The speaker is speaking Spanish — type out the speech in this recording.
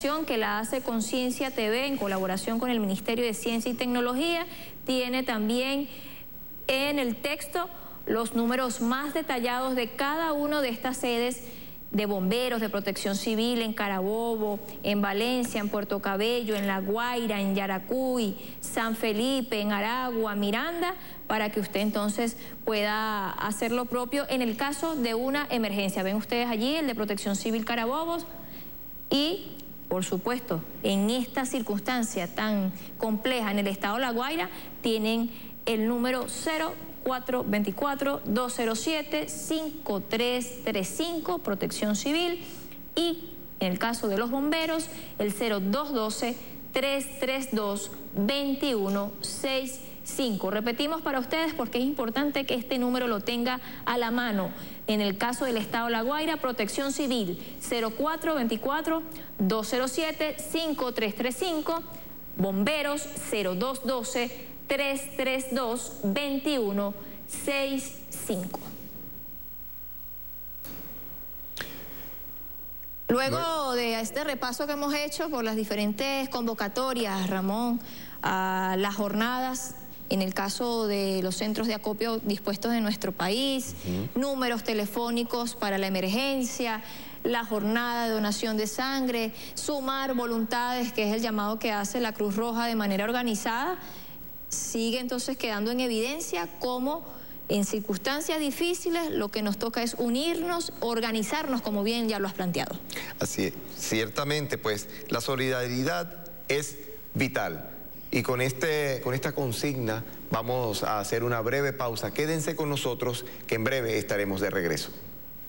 que la hace Conciencia TV en colaboración con el Ministerio de Ciencia y Tecnología. Tiene también en el texto los números más detallados de cada una de estas sedes de bomberos, de protección civil en Carabobo, en Valencia, en Puerto Cabello, en La Guaira, en Yaracuy, San Felipe, en Aragua, Miranda, para que usted entonces pueda hacer lo propio en el caso de una emergencia. Ven ustedes allí el de protección civil Carabobos y, por supuesto, en esta circunstancia tan compleja en el estado de La Guaira, tienen el número 0424-207-5335, Protección Civil, y en el caso de los bomberos, el 0212-332-2165. Repetimos para ustedes porque es importante que este número lo tenga a la mano. En el caso del estado de La Guaira, Protección Civil, 0424-207-5335, bomberos, 0212-332-2165. Luego de este repaso que hemos hecho por las diferentes convocatorias, Ramón, a las jornadas, en el caso de los centros de acopio dispuestos en nuestro país, números telefónicos para la emergencia, la jornada de donación de sangre, sumar voluntades, que es el llamado que hace la Cruz Roja de manera organizada, sigue entonces quedando en evidencia cómo en circunstancias difíciles lo que nos toca es unirnos, organizarnos, como bien ya lo has planteado. Así es, ciertamente, pues la solidaridad es vital. Y con esta consigna vamos a hacer una breve pausa. Quédense con nosotros, que en breve estaremos de regreso.